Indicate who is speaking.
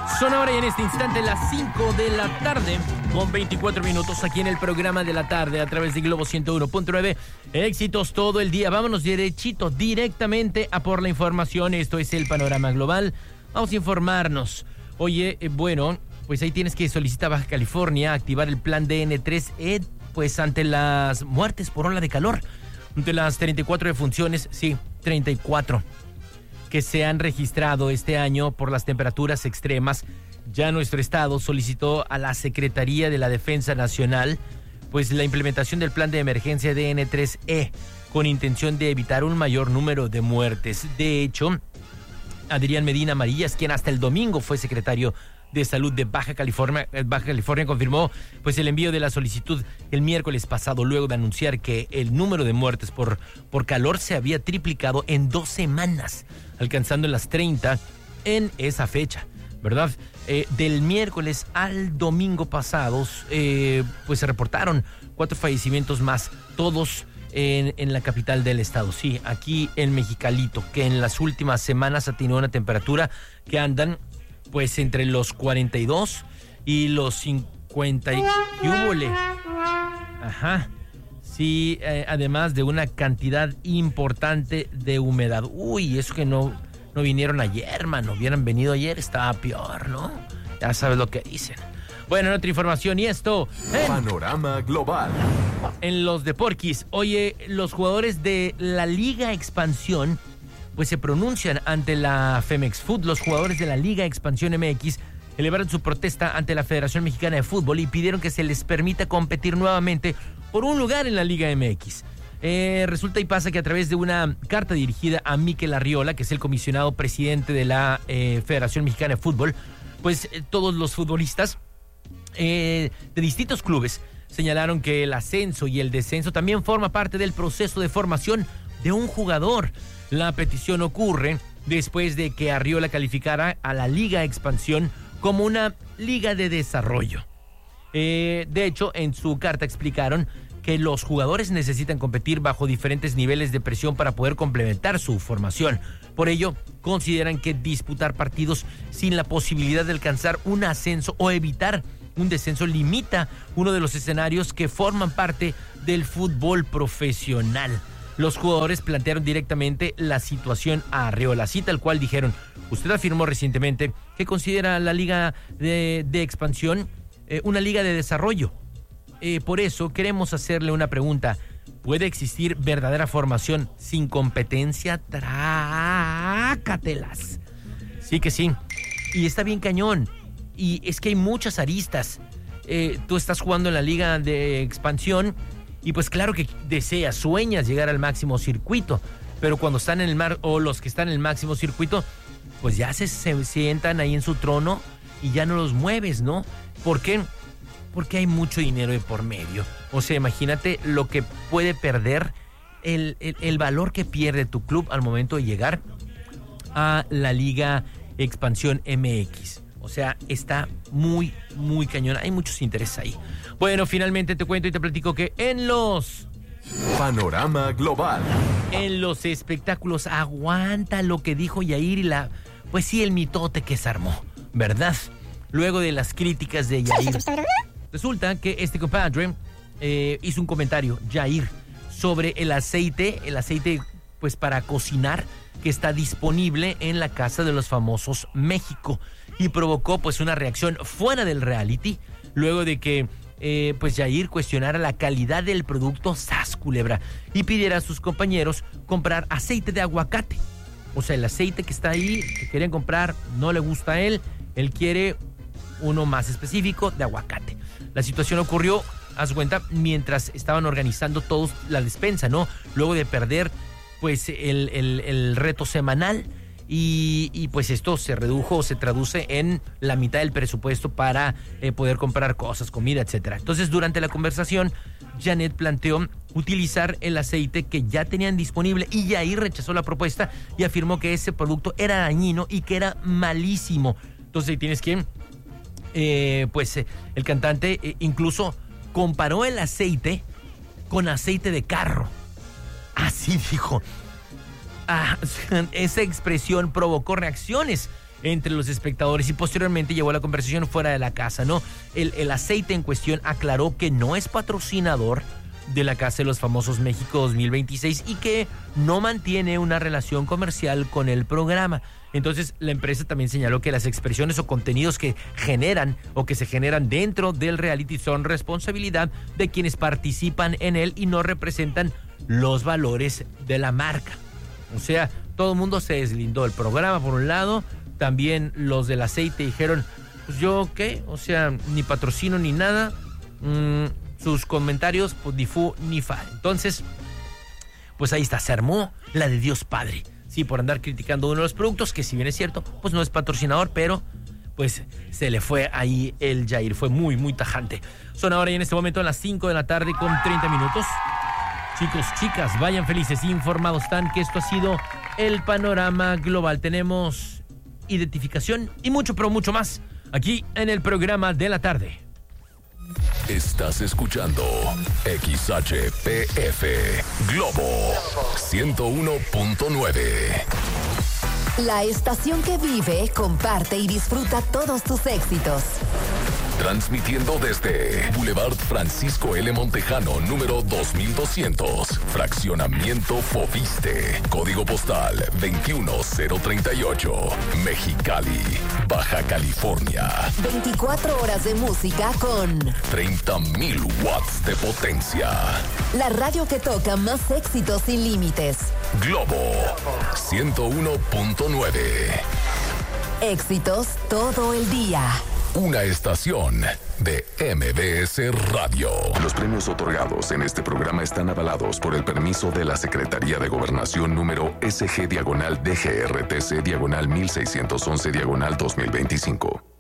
Speaker 1: Son ahora y en este instante las 5 de la tarde con 24 minutos aquí en el programa de la tarde a través de Globo 101.9. Éxitos todo el día. Vámonos derechito, directamente a por la información. Esto es el panorama global. Vamos a informarnos. Oye, bueno, pues ahí tienes que solicitar Baja California activar el plan DN3E, pues ante las muertes por ola de calor. De las 34 defunciones, sí, 34. Que se han registrado este año por las temperaturas extremas, ya nuestro estado solicitó a la Secretaría de la Defensa Nacional pues la implementación del plan de emergencia DN3E con intención de evitar un mayor número de muertes. De hecho, Adrián Medina Amarillas, quien hasta el domingo fue secretario de Salud de Baja California, confirmó pues el envío de la solicitud el miércoles pasado, luego de anunciar que el número de muertes por calor se había triplicado en 2 semanas, alcanzando las 30 en esa fecha, ¿verdad? Del miércoles al domingo pasados, pues se reportaron 4 fallecimientos más, todos en la capital del estado, sí, aquí en Mexicalito, que en las últimas semanas ha tenido una temperatura que andan pues entre los 42 y los 50 y húbole. Ajá. Sí, además de una cantidad importante de humedad. Uy, eso que no vinieron ayer, mano. Hubieran venido ayer, estaba peor, ¿no? Ya sabes lo que dicen. Bueno, en otra información, y esto...
Speaker 2: Panorama global.
Speaker 1: En los Deporquis, oye, los jugadores de la Liga Expansión pues se pronuncian ante la Femex Food. Los jugadores de la Liga Expansión MX elevaron su protesta ante la Federación Mexicana de Fútbol y pidieron que se les permita competir nuevamente por un lugar en la Liga MX. Resulta y pasa que a través de una carta dirigida a Mikel Arriola, que es el comisionado presidente de la Federación Mexicana de Fútbol, pues todos los futbolistas de distintos clubes señalaron que el ascenso y el descenso también forma parte del proceso de formación de un jugador. La petición ocurre después de que Arriola calificara a la Liga Expansión como una liga de desarrollo. De hecho, en su carta explicaron que los jugadores necesitan competir bajo diferentes niveles de presión para poder complementar su formación. Por ello, consideran que disputar partidos sin la posibilidad de alcanzar un ascenso o evitar un descenso limita uno de los escenarios que forman parte del fútbol profesional. Los jugadores plantearon directamente la situación a Arriola, así tal cual dijeron: usted afirmó recientemente que considera la liga de expansión una liga de desarrollo. Por eso queremos hacerle una pregunta: ¿puede existir verdadera formación sin competencia? Trácatelas. Sí que sí. Y está bien cañón. Y es que hay muchas aristas. Tú estás jugando en la liga de expansión y pues claro que deseas, sueñas llegar al máximo circuito, pero cuando están en el mar, o los que están en el máximo circuito, pues ya se sientan ahí en su trono y ya no los mueves, ¿no? ¿Por qué? Porque hay mucho dinero de por medio. O sea, imagínate lo que puede perder, el valor que pierde tu club al momento de llegar a la Liga Expansión MX. O sea, está muy, muy cañón. Hay muchos intereses ahí. Bueno, finalmente te cuento y te platico que en los...
Speaker 2: Panorama global.
Speaker 1: En los espectáculos, aguanta lo que dijo Yair y pues sí, el mitote que se armó, ¿verdad? Luego de las críticas de Yair. Resulta que este compadre hizo un comentario, Yair, sobre el aceite pues para cocinar que está disponible en la Casa de los Famosos México, y provocó pues una reacción fuera del reality luego de que pues Yair cuestionara la calidad del producto Sas Culebra y pidiera a sus compañeros comprar aceite de aguacate. O sea, el aceite que está ahí, que querían comprar, no le gusta a él quiere uno más específico de aguacate. La situación ocurrió, haz cuenta, mientras estaban organizando todos la despensa, ¿no? Luego de perder pues el reto semanal y pues esto se traduce en la mitad del presupuesto para poder comprar cosas, comida, etcétera. Entonces, durante la conversación, Janet planteó utilizar el aceite que ya tenían disponible y Yair rechazó la propuesta y afirmó que ese producto era dañino y que era malísimo. Entonces, ahí tienes que el cantante incluso comparó el aceite con aceite de carro. Así dijo. Esa expresión provocó reacciones entre los espectadores y posteriormente llevó la conversación fuera de la casa, ¿no? El aceite en cuestión aclaró que no es patrocinador de la Casa de los Famosos México 2026 y que no mantiene una relación comercial con el programa. Entonces, la empresa también señaló que las expresiones o contenidos que generan o que se generan dentro del reality son responsabilidad de quienes participan en él y no representan los valores de la marca. O sea, todo el mundo se deslindó del programa, por un lado. También los del aceite dijeron, pues yo, ¿qué? O sea, ni patrocino ni nada. Sus comentarios, pues ni fu ni fa. Entonces, pues ahí está, se armó la de Dios Padre. Sí, por andar criticando uno de los productos, que si bien es cierto, pues no es patrocinador, pero pues se le fue ahí el Jair. Fue muy, muy tajante. Son ahora y en este momento las 5 de la tarde con 30 minutos. Chicos, chicas, vayan felices, informados están que esto ha sido el panorama global. Tenemos identificación y mucho, pero mucho más aquí en el programa de la tarde.
Speaker 2: Estás escuchando XHPF Globo 101.9.
Speaker 3: La estación que vive, comparte y disfruta todos tus éxitos.
Speaker 2: Transmitiendo desde Boulevard Francisco L. Montejano, número 2200, Fraccionamiento Foviste, Código Postal 21038, Mexicali, Baja California.
Speaker 3: 24 horas de música con
Speaker 2: 30,000 watts de potencia.
Speaker 3: la radio que toca más éxitos sin límites.
Speaker 2: Globo 101.9.
Speaker 3: Éxitos todo el día.
Speaker 2: Una estación de MBS Radio. Los premios otorgados en este programa están avalados por el permiso de la Secretaría de Gobernación número SG/DGRTC/1611/2025.